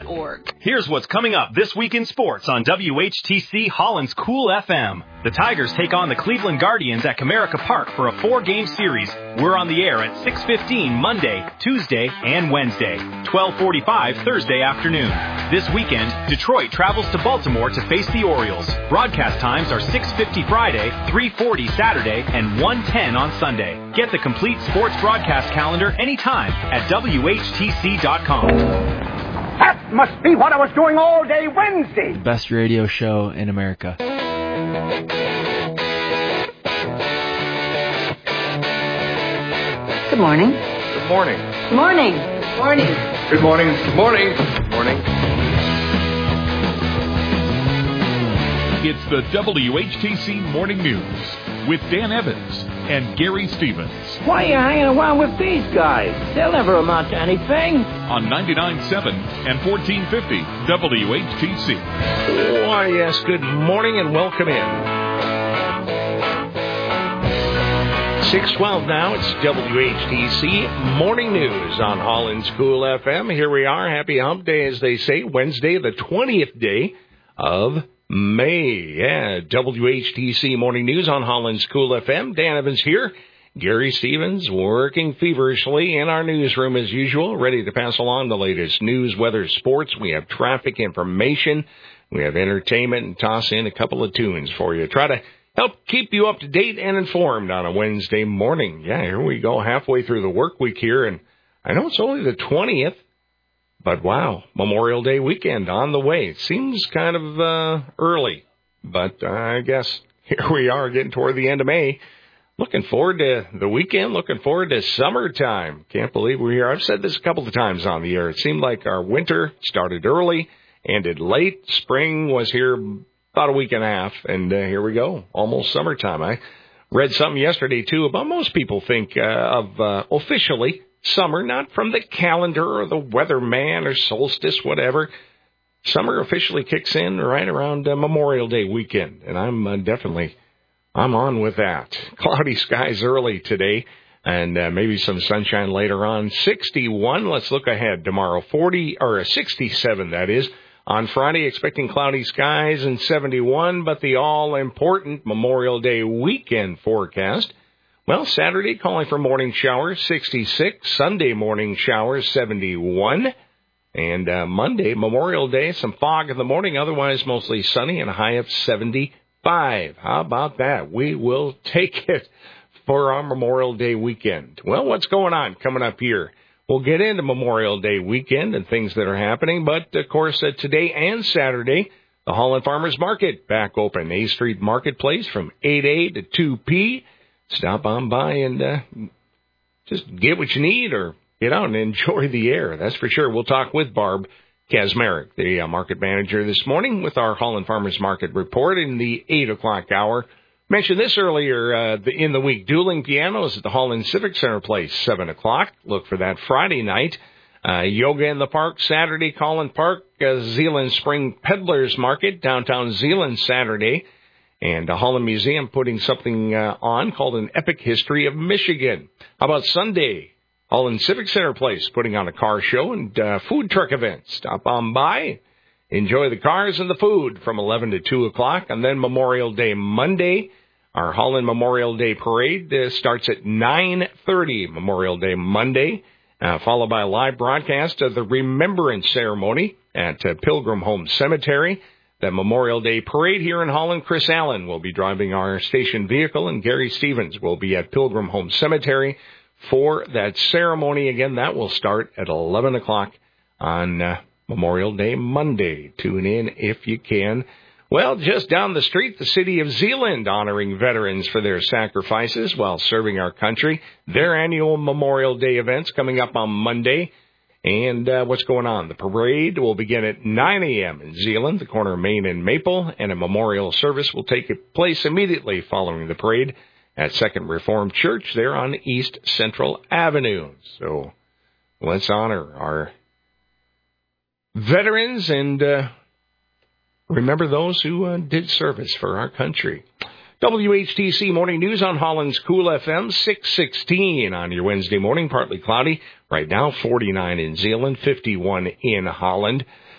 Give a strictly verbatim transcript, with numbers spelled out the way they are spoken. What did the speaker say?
org. Here's what's coming up this week in sports on W H T C Holland's Cool F M. The Tigers take on the Cleveland Guardians at Comerica Park for a four-game series. We're on the air at six fifteen Monday, Tuesday, and Wednesday, twelve forty-five Thursday afternoon. This weekend, Detroit travels to Baltimore to face the Orioles. Broadcast times are six fifty Friday, three forty Saturday, and one ten on Sunday. Get the complete sports broadcast calendar anytime at W H T C dot com. That must be what I was doing all day Wednesday. The best radio show in America. Good morning. Good morning. Good morning. Good morning. Good morning. Good morning. Good morning. It's the W H T C Morning News with Dan Evans and Gary Stevens. Why are you hanging around with these guys? They'll never amount to anything. On ninety-nine point seven and fourteen fifty W H T C. Why, yes, good morning and welcome in. six twelve now, it's W H T C Morning News on Holland's Cool F M. Here we are, happy hump day, as they say, Wednesday, the twentieth day of May. Yeah, W H T C Morning News on Holland's Cool F M. Dan Evans here. Gary Stevens working feverishly in our newsroom as usual, ready to pass along the latest news, weather, sports. We have traffic information. We have entertainment and toss in a couple of tunes for you. Try to help keep you up to date and informed on a Wednesday morning. Yeah, here we go, halfway through the work week here, and I know it's only the twentieth. But, wow, Memorial Day weekend on the way. It seems kind of uh, early, but uh, I guess here we are getting toward the end of May. Looking forward to the weekend, looking forward to summertime. Can't believe we're here. I've said this a couple of times on the air. It seemed like our winter started early, ended late. Spring was here about a week and a half, and uh, here we go, almost summertime. I read something yesterday, too, about most people think uh, of uh, officially summer, not from the calendar or the weatherman or solstice, whatever. Summer officially kicks in right around uh, Memorial Day weekend, and I'm uh, definitely, I'm on with that. Cloudy skies early today, and uh, maybe some sunshine later on. sixty-one, let's look ahead tomorrow. forty, or sixty-seven, that is. On Friday, expecting cloudy skies and seventy-one, but the all-important Memorial Day weekend forecast. Well, Saturday, calling for morning showers, sixty-six. Sunday, morning showers, seventy-one. And uh, Monday, Memorial Day, some fog in the morning, otherwise mostly sunny, and a high of seventy-five. How about that? We will take it for our Memorial Day weekend. Well, what's going on coming up here? We'll get into Memorial Day weekend and things that are happening, but, of course, uh, today and Saturday, the Holland Farmers Market back open. A Street Marketplace from eight a to two p. Stop on by and uh, just get what you need or get out and enjoy the air. That's for sure. We'll talk with Barb Kazmarek, the uh, market manager, this morning with our Holland Farmers Market report in the eight o'clock hour. Mentioned this earlier uh, the, in the week. Dueling pianos at the Holland Civic Center place, seven o'clock. Look for that Friday night. Uh, yoga in the park, Saturday, Collin Park. Uh, Zeeland Spring Peddlers Market, downtown Zeeland, Saturday. And the Holland Museum putting something uh, on called An Epic History of Michigan. How about Sunday? Holland Civic Center place putting on a car show and uh, food truck event. Stop on by. Enjoy the cars and the food from eleven to two o'clock. And then Memorial Day Monday. Our Holland Memorial Day Parade uh, starts at nine thirty Memorial Day Monday, uh, followed by a live broadcast of the Remembrance Ceremony at uh, Pilgrim Home Cemetery. The Memorial Day Parade here in Holland. Chris Allen will be driving our station vehicle, and Gary Stevens will be at Pilgrim Home Cemetery for that ceremony. Again, that will start at eleven o'clock on uh, Memorial Day Monday. Tune in if you can. Well, just down the street, the city of Zeeland honoring veterans for their sacrifices while serving our country. Their annual Memorial Day events coming up on Monday. And uh, what's going on? The parade will begin at nine a.m. in Zeeland, the corner of Main and Maple, and a memorial service will take place immediately following the parade at Second Reformed Church there on East Central Avenue. So let's honor our veterans and uh, remember those who uh, did service for our country. W H T C Morning News on Holland's Cool F M, six sixteen on your Wednesday morning, partly cloudy. Right now, forty-nine in Zeeland, fifty-one in Holland.